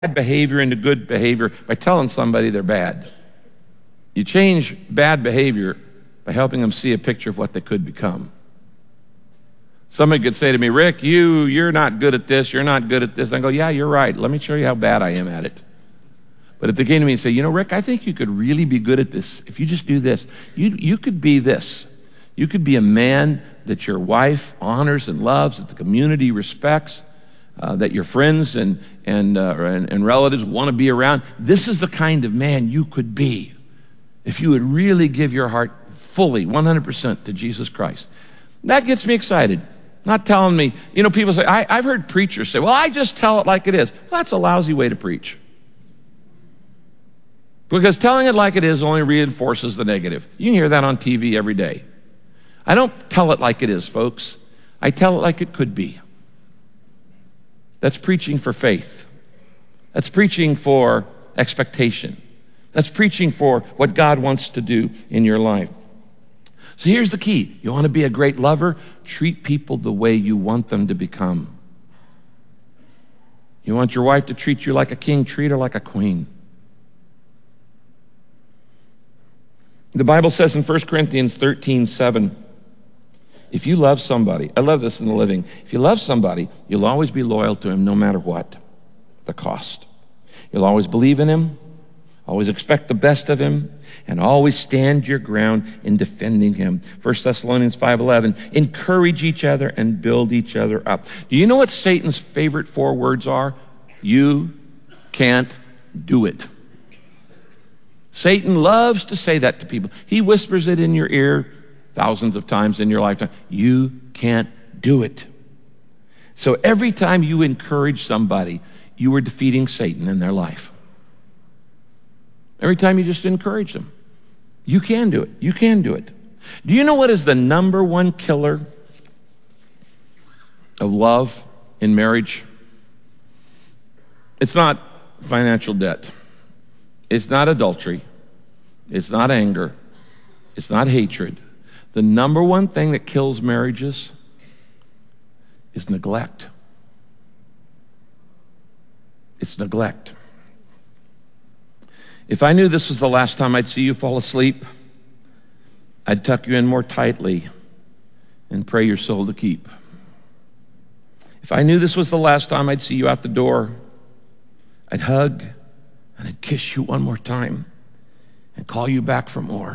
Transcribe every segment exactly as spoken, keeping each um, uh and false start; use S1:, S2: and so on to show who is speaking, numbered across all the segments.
S1: behavior into good behavior by telling somebody they're bad. You change bad behavior by helping them see a picture of what they could become. Somebody could say to me, Rick, you, you're not good at this, you're not good at this. And I go, yeah, you're right. Let me show you how bad I am at it. But if they came to me and say, you know, Rick, I think you could really be good at this. If you just do this, you, you could be this. You could be a man that your wife honors and loves, that the community respects, uh, that your friends and, and, uh, and, and relatives want to be around. This is the kind of man you could be if you would really give your heart fully, one hundred percent to Jesus Christ. That gets me excited. Not telling me, you know, people say, I, I've heard preachers say, well, I just tell it like it is. Well, that's a lousy way to preach. Because telling it like it is only reinforces the negative. You can hear that on T V every day. I don't tell it like it is, folks. I tell it like it could be. That's preaching for faith. That's preaching for expectation. That's preaching for what God wants to do in your life. So here's the key. You want to be a great lover? Treat people the way you want them to become. You want your wife to treat you like a king? Treat her like a queen. The Bible says in First Corinthians thirteen seven, if you love somebody, I love this in the Living, if you love somebody, you'll always be loyal to him no matter what the cost. You'll always believe in him, always expect the best of him, and always stand your ground in defending him. First Thessalonians five eleven, encourage each other and build each other up. Do you know what Satan's favorite four words are? You can't do it. Satan loves to say that to people. He whispers it in your ear thousands of times in your lifetime. You can't do it. So every time you encourage somebody, you are defeating Satan in their life. Every time you just encourage them. You can do it. You can do it. Do you know what is the number one killer of love in marriage? It's not financial debt. It's not adultery. It's not anger. It's not hatred. The number one thing that kills marriages is neglect. It's neglect. If I knew this was the last time I'd see you fall asleep, I'd tuck you in more tightly and pray your soul to keep. If I knew this was the last time I'd see you out the door, I'd hug and I'd kiss you one more time and call you back for more.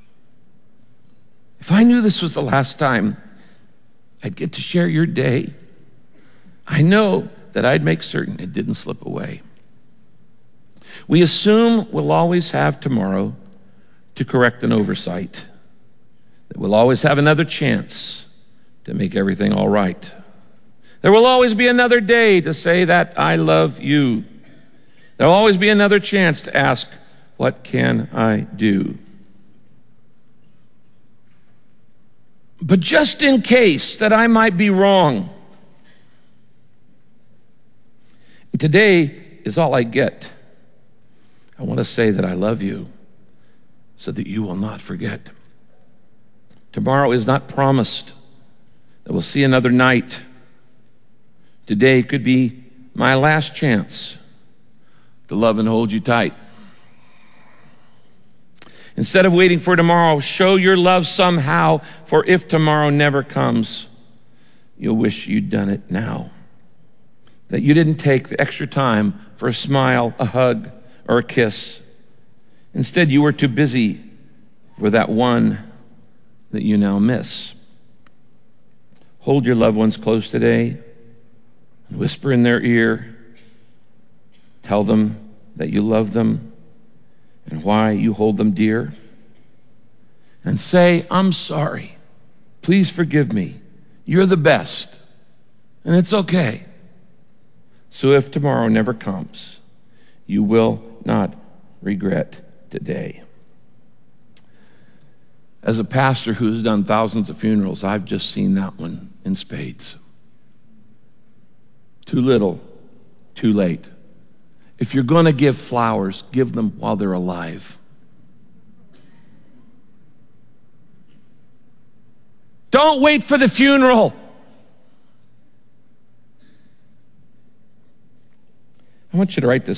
S1: If I knew this was the last time I'd get to share your day, I know that I'd make certain it didn't slip away. We assume we'll always have tomorrow to correct an oversight, that we'll always have another chance to make everything all right. There will always be another day to say that I love you. There'll always be another chance to ask, what can I do? But just in case that I might be wrong, today is all I get. I want to say that I love you so that you will not forget. Tomorrow is not promised that we'll see another night. Today could be my last chance to love and hold you tight. Instead of waiting for tomorrow, show your love somehow, for if tomorrow never comes, you'll wish you'd done it now. That you didn't take the extra time for a smile, a hug, or a kiss. Instead, you were too busy for that one that you now miss. Hold your loved ones close today and whisper in their ear. Tell them that you love them and why you hold them dear. And say, I'm sorry. Please forgive me. You're the best. And it's okay. So if tomorrow never comes, you will not regret today. As a pastor who's done thousands of funerals, I've just seen that one in spades. Too little, too late. If you're going to give flowers, give them while they're alive. Don't wait for the funeral. I want you to write this